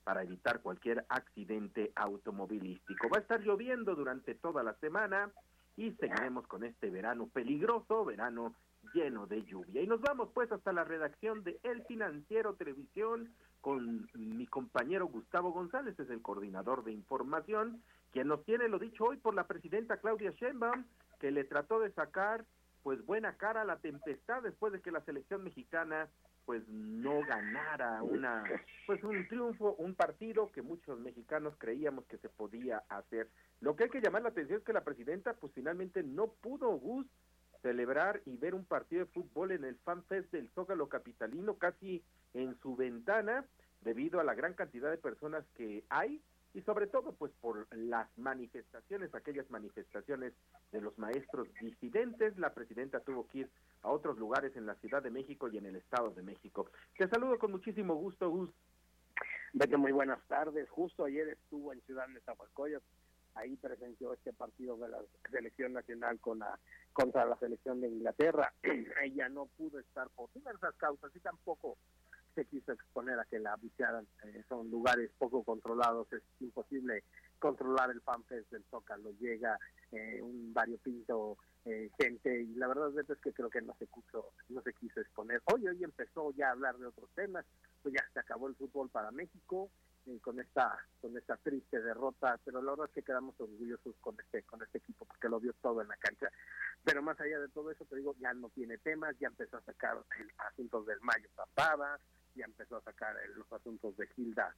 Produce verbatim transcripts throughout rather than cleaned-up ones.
para evitar cualquier accidente automovilístico. Va a estar lloviendo durante toda la semana y seguiremos con este verano peligroso, verano lleno de lluvia. Y nos vamos pues hasta la redacción de El Financiero Televisión con mi compañero Gustavo González, es el coordinador de información, quien nos tiene lo dicho hoy por la presidenta Claudia Sheinbaum, que le trató de sacar pues buena cara a la tempestad después de que la selección mexicana pues no ganara una pues un triunfo, un partido que muchos mexicanos creíamos que se podía hacer. Lo que hay que llamar la atención es que la presidenta pues finalmente no pudo, Gus, celebrar y ver un partido de fútbol en el Fan Fest del Zócalo capitalino casi en su ventana, debido a la gran cantidad de personas que hay y sobre todo pues por las manifestaciones, aquellas manifestaciones de los maestros disidentes. La presidenta tuvo que ir a otros lugares en la Ciudad de México y en el Estado de México. Te saludo con muchísimo gusto, Gus. Beto, muy buenas tardes. Justo ayer estuvo en Ciudad de Nezahualcóyotl, ahí presenció este partido de la selección nacional con la, contra la selección de Inglaterra. Ella no pudo estar por diversas causas y tampoco se quiso exponer a que la viciaran. Eh, son lugares poco controlados, es imposible controlar el fanfest del Zócalo. Llega eh, un variopinto eh, gente y la verdad es que creo que no se quiso, no se quiso exponer. Hoy hoy empezó ya a hablar de otros temas, pues ya se acabó el fútbol para México eh, con esta con esta triste derrota, pero la verdad es que quedamos orgullosos con este con este equipo porque lo dio todo en la cancha. Pero más allá de todo eso, te digo, ya no tiene temas, ya empezó a sacar el asuntos del Mayo Zambada, ya empezó a sacar los asuntos de Hilda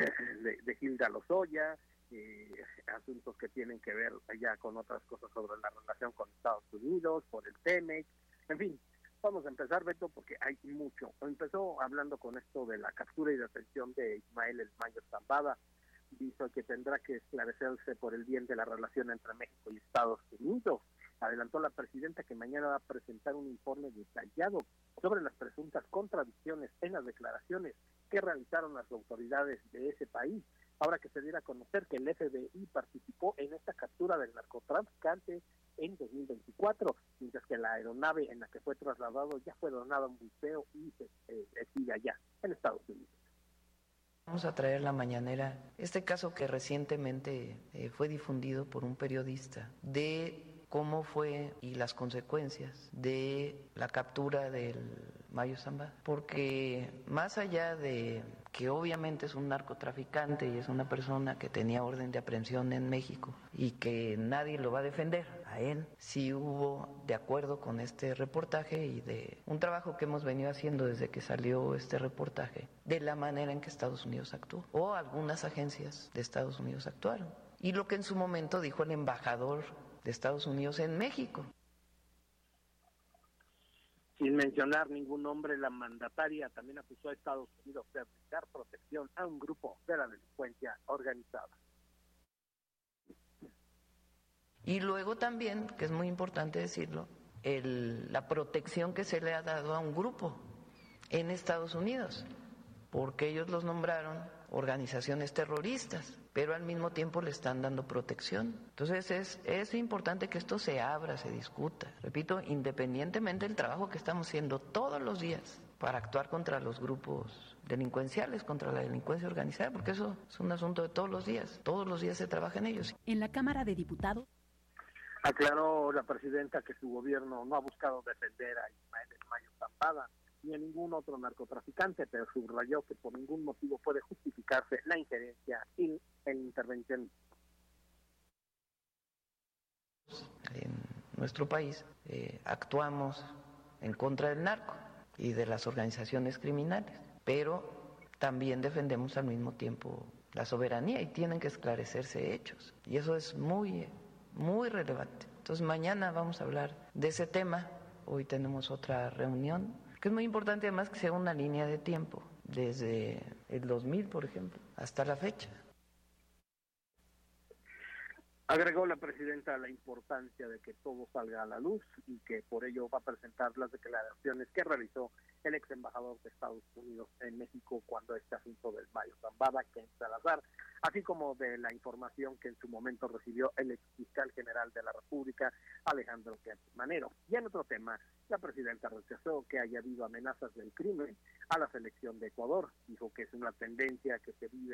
de, de Hilda Lozoya, eh, asuntos que tienen que ver ya con otras cosas sobre la relación con Estados Unidos, por el T-MEC, en fin. Vamos a empezar, Beto, porque hay mucho. Empezó hablando con esto de la captura y detención de Ismael El Mayo Zambada. Dijo que tendrá que esclarecerse por el bien de la relación entre México y Estados Unidos. Adelantó la presidenta que mañana va a presentar un informe detallado sobre las presuntas contradicciones en las declaraciones que realizaron las autoridades de ese país, ahora que se diera a conocer que el F B I participó en esta captura del narcotraficante en dos mil veinticuatro, mientras que la aeronave en la que fue trasladado ya fue donada a un museo y se eh, sigue allá, en Estados Unidos. Vamos a traer la mañanera este caso que recientemente eh, fue difundido por un periodista de cómo fue y las consecuencias de la captura del Mayo Zambada, porque más allá de que obviamente es un narcotraficante y es una persona que tenía orden de aprehensión en México y que nadie lo va a defender a él, sí hubo, de acuerdo con este reportaje y de un trabajo que hemos venido haciendo desde que salió este reportaje, de la manera en que Estados Unidos actuó o algunas agencias de Estados Unidos actuaron y lo que en su momento dijo el embajador de Estados Unidos en México. Sin mencionar ningún nombre, la mandataria también acusó a Estados Unidos de aplicar protección a un grupo de la delincuencia organizada. Y luego también, que es muy importante decirlo, el, la protección que se le ha dado a un grupo en Estados Unidos, porque ellos los nombraron organizaciones terroristas, pero al mismo tiempo le están dando protección. Entonces es, es importante que esto se abra, se discuta. Repito, independientemente del trabajo que estamos haciendo todos los días para actuar contra los grupos delincuenciales, contra la delincuencia organizada, porque eso es un asunto de todos los días. Todos los días se trabaja en ellos. En la Cámara de Diputados aclaró la presidenta que su gobierno no ha buscado defender a Ismael El Mayo Zambada ni a ningún otro narcotraficante, pero subrayó que por ningún motivo puede justificarse la injerencia y la intervención. En nuestro país eh, actuamos en contra del narco y de las organizaciones criminales, pero también defendemos al mismo tiempo la soberanía y tienen que esclarecerse hechos. Y eso es muy, muy relevante. Entonces mañana vamos a hablar de ese tema. Hoy tenemos otra reunión que es muy importante, además que sea una línea de tiempo, desde el dos mil, por ejemplo, hasta la fecha. Agregó la presidenta la importancia de que todo salga a la luz y que por ello va a presentar las declaraciones que realizó el ex embajador de Estados Unidos en México cuando este asunto del Mayo Zambada, Ken Salazar, así como de la información que en su momento recibió el ex fiscal general de la República, Alejandro Gertz Manero. Y en otro tema, la presidenta rechazó que haya habido amenazas del crimen a la selección de Ecuador. Dijo que es una tendencia que se vive